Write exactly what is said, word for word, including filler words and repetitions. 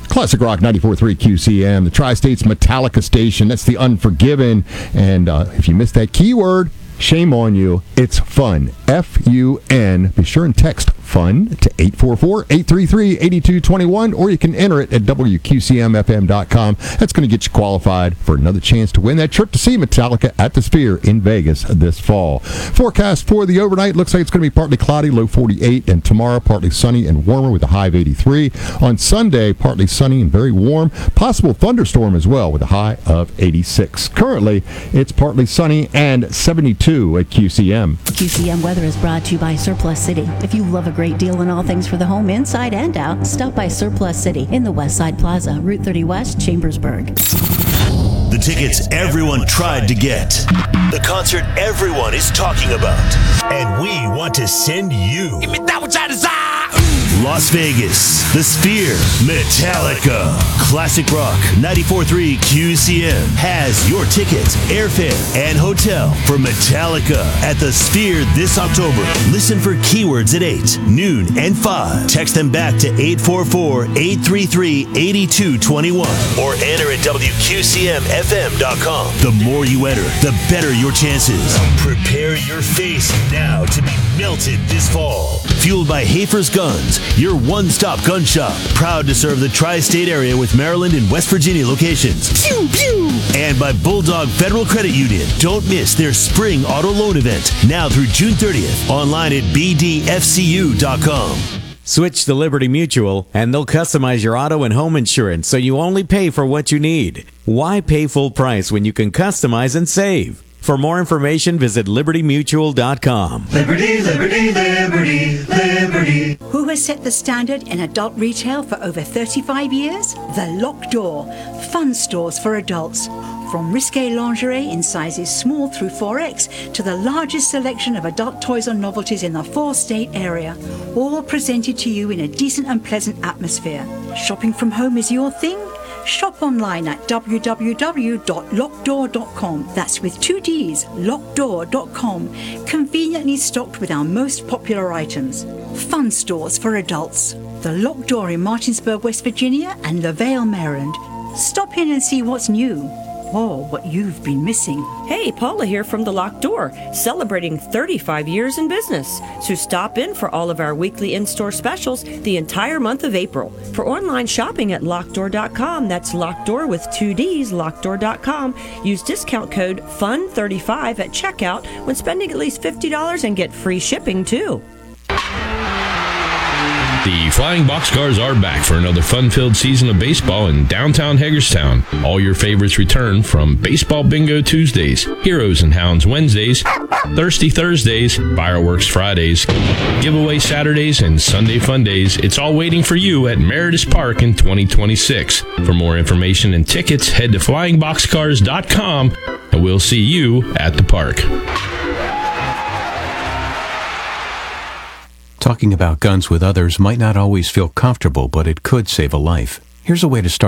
Classic Rock ninety-four point three Q C M, the Tri-State's Metallica station. That's the Unforgiven. And uh, if you missed that keyword, shame on you. It's fun. F U N. Be sure and text FUN to eight four four, eight three three, eight two two one, or you can enter it at W Q C M F M dot com. That's going to get you qualified for another chance to win that trip to see Metallica at the Sphere in Vegas this fall. Forecast for the overnight looks like it's going to be partly cloudy, low forty-eight, and tomorrow partly sunny and warmer with a high of eighty-three. On Sunday, partly sunny and very warm. Possible thunderstorm as well with a high of eighty-six. Currently, it's partly sunny and seventy-two at Q C M. Q C M weather is brought to you by Surplus City. If you love a great deal in all things for the home, inside and out, stop by Surplus City in the West Side Plaza, Route thirty West, Chambersburg. The tickets everyone tried to get. The concert everyone is talking about. And we want to send you. Give me that which I desire. Las Vegas, The Sphere, Metallica. Classic Rock ninety-four point three Q C M has your tickets, airfare, and hotel for Metallica at The Sphere this October. Listen for keywords at eight, noon, and five. Text them back to eight four four, eight three three, eight two two one or enter at W Q C M F M dot com. The more you enter, the better your chances. Prepare your face now to be melted this fall. Fueled by Hafer's Guns, your one-stop gun shop. Proud to serve the tri-state area with Maryland and West Virginia locations. Pew, pew. And by Bulldog Federal Credit Union. Don't miss their spring auto loan event now through June thirtieth. Online at B D F C U dot com. Switch to Liberty Mutual, and they'll customize your auto and home insurance so you only pay for what you need. Why pay full price when you can customize and save? For more information, visit Liberty Mutual dot com. Liberty, liberty, liberty, liberty. Who has set the standard in adult retail for over thirty-five years? The Locked Door. Fun stores for adults. From risque lingerie in sizes small through four X to the largest selection of adult toys and novelties in the four-state area. All presented to you in a decent and pleasant atmosphere. Shopping from home is your thing? Shop online at w w w dot locked door dot com. That's with two D's, locked door dot com. Conveniently stocked with our most popular items. Fun stores for adults. The Locked Door in Martinsburg, West Virginia and LaVale, Maryland. Stop in and see what's new. Or what you've been missing. Hey, Paula here from The Locked Door, celebrating thirty-five years in business. So stop in for all of our weekly in-store specials the entire month of April. For online shopping at locked door dot com, that's Locked Door with two D's, locked door dot com. Use discount code F U N thirty-five at checkout when spending at least fifty dollars and get free shipping too. The Flying Boxcars are back for another fun-filled season of baseball in downtown Hagerstown. All your favorites return, from Baseball Bingo Tuesdays, Heroes and Hounds Wednesdays, Thirsty Thursdays, Fireworks Fridays, Giveaway Saturdays, and Sunday Fun Days. It's all waiting for you at Meredith Park in twenty twenty-six. For more information and tickets, head to flying boxcars dot com, and we'll see you at the park. Talking about guns with others might not always feel comfortable, but it could save a life. Here's a way to start